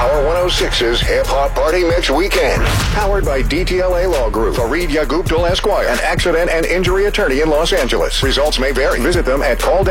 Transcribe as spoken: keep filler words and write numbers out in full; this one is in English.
Power one oh six's Hip Hop Party Mix Weekend. Powered by D T L A Law Group, Fareed Yaguptal Esquire, an accident and injury attorney in Los Angeles. Results may vary. Visit them at call